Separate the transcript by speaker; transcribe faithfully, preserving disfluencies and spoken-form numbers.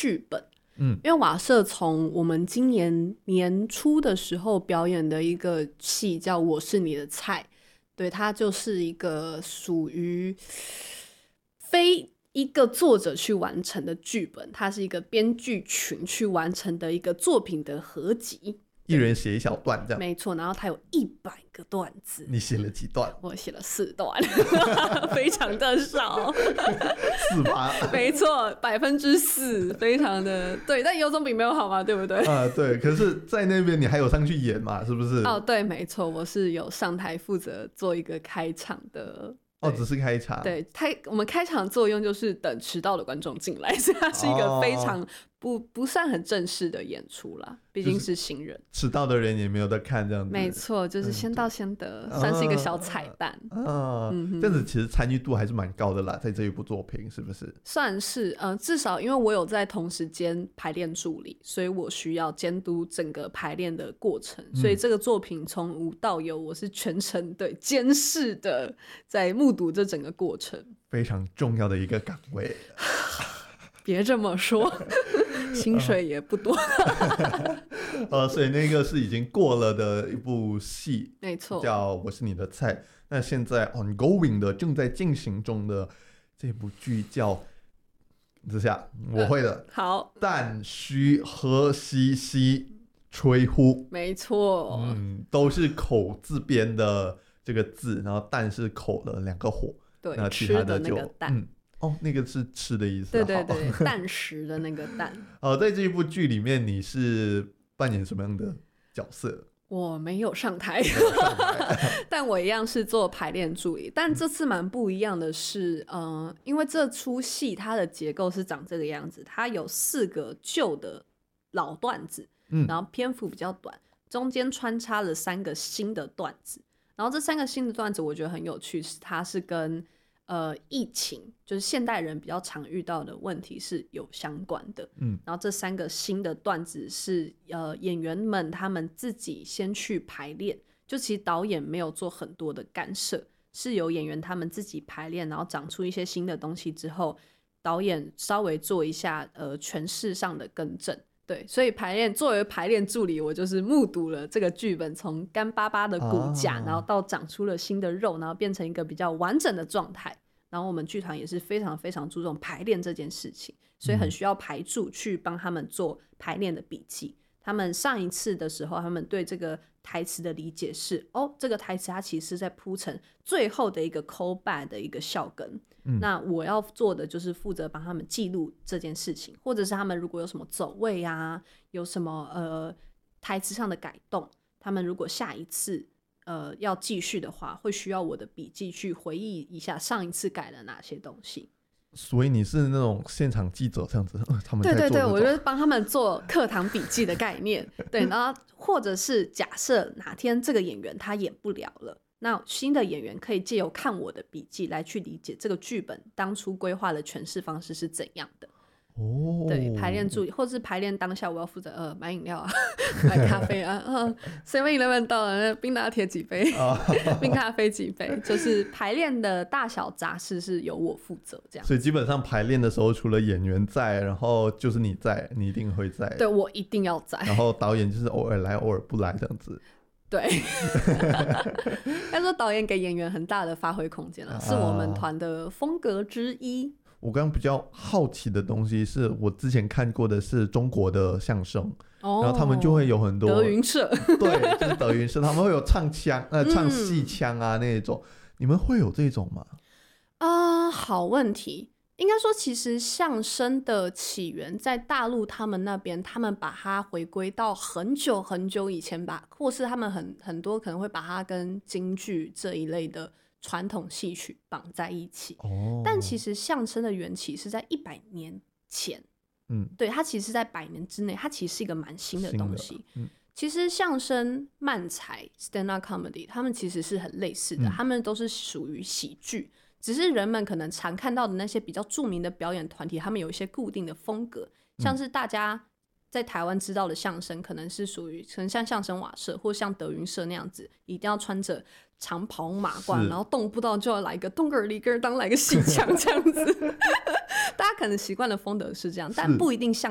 Speaker 1: 剧本。
Speaker 2: 嗯，
Speaker 1: 因为瓦舍从我们今年年初的时候表演的一个戏叫《我是你的菜》，对，它就是一个属于非一个作者去完成的剧本，它是一个编剧群去完成的一个作品的合集，
Speaker 2: 一人写一小段这样。
Speaker 1: 没错，然后它有一百个段子。
Speaker 2: 你写了几段？
Speaker 1: 我写了四段非常的少
Speaker 2: 四八
Speaker 1: 没错，百分之四，非常的对，但有总比没有好嘛，对不对？
Speaker 2: 啊，对。可是在那边你还有上去演嘛，是不是？
Speaker 1: 哦，对，没错，我是有上台负责做一个开场的。
Speaker 2: 哦，只是开场。
Speaker 1: 对，开我们开场作用就是等迟到的观众进来，所以它是一个非常不、哦、不算很正式的演出啦，毕竟是新人，
Speaker 2: 迟到的人也没有得看这样子。
Speaker 1: 没错，就是先到先得，嗯、算是一个小彩蛋。
Speaker 2: 啊，嗯、这样子其实参与度还是蛮高的啦，在这一部作品是不是？
Speaker 1: 算是，呃，至少因为我有在同时兼排练助理，所以我需要监督整个排练的过程，嗯、所以这个作品从无到有，我是全程对监视的，在目睹这整个过程，
Speaker 2: 非常重要的一个岗位。
Speaker 1: 别这么说，薪水也不多。
Speaker 2: 呃，所以那个是已经过了的一部戏，
Speaker 1: 没错，
Speaker 2: 叫《我是你的菜》。那现在 ongoing 的正在进行中的这部剧叫，等下我会的，呃、
Speaker 1: 好，
Speaker 2: 旦须喝西西吹呼，
Speaker 1: 没错，
Speaker 2: 嗯，都是口字边的这个字，然后旦是口的两个火，
Speaker 1: 对，
Speaker 2: 那其他的就
Speaker 1: 吃的那个蛋。
Speaker 2: 嗯哦，那个是吃的意思。
Speaker 1: 对对对，蛋食的那个蛋。
Speaker 2: 呃，在这一部剧里面，你是扮演什么样的角色？
Speaker 1: 我没有上台，但我一样是做排练助理。但这次蛮不一样的是，嗯、呃，因为这出戏它的结构是长这个样子，它有四个旧的老段子，嗯，然后篇幅比较短，中间穿插了三个新的段子。然后这三个新的段子，我觉得很有趣，是它是跟呃，疫情就是现代人比较常遇到的问题是有相关的，嗯，然后这三个新的段子是呃演员们他们自己先去排练，就其实导演没有做很多的干涉，是由演员他们自己排练，然后长出一些新的东西之后，导演稍微做一下呃诠释上的更正。对，所以排练作为排练助理，我就是目睹了这个剧本从干巴巴的骨架、啊、然后到长出了新的肉，然后变成一个比较完整的状态。然后我们剧团也是非常非常注重排练这件事情，所以很需要排助去帮他们做排练的笔记。他们上一次的时候，他们对这个台词的理解是，哦，这个台词它其实是在铺成最后的一个 callback 的一个笑梗、嗯、那我要做的就是负责帮他们记录这件事情，或者是他们如果有什么走位啊，有什么呃台词上的改动，他们如果下一次呃要继续的话，会需要我的笔记去回忆一下上一次改了哪些东西。
Speaker 2: 所以你是那种现场记者这样子，他们在做
Speaker 1: 对对对，我就帮他们做课堂笔记的概念。对，然后或者是假设哪天这个演员他演不了了，那新的演员可以借由看我的笔记来去理解这个剧本当初规划的诠释方式是怎样的。哦，对，排练助理，或是排练当下，我要负责呃买饮料啊，买咖啡啊，嗯 seven eleven 到了，冰拿铁几杯，冰咖啡几杯，就是排练的大小杂事是由我负责这样。
Speaker 2: 所以基本上排练的时候，除了演员在，然后就是你在，你一定会在。
Speaker 1: 对，我一定要在。
Speaker 2: 然后导演就是偶尔来，偶尔不来这样子。
Speaker 1: 对，但是导演给演员很大的发挥空间了、啊，是我们团的风格之一。
Speaker 2: 我刚刚比较好奇的东西是我之前看过的是中国的相声、哦、然后他们就会有很多
Speaker 1: 德云社，
Speaker 2: 对，就是德云社，他们会有唱腔呃唱戏腔啊那种、嗯、你们会有这种吗？
Speaker 1: 啊、呃，好问题。应该说其实相声的起源在大陆他们那边，他们把它回归到很久很久以前吧，或是他们很很多可能会把它跟京剧这一类的传统戏曲绑在一起、哦、但其实相声的缘起是在一百年前，嗯，对，它其实在百年之内，它其实是一个蛮新的东西。嗯，其实相声漫才 stand up comedy 他们其实是很类似的、嗯、他们都是属于喜剧，只是人们可能常看到的那些比较著名的表演团体，他们有一些固定的风格，像是大家在台湾知道的相声可能是属于可能像相声瓦舍或像德云社那样子，一定要穿着长袍马褂，然后动不到就要来一个咚个儿里根儿当来个戏腔这样子大家可能习惯的风格是这样，但不一定像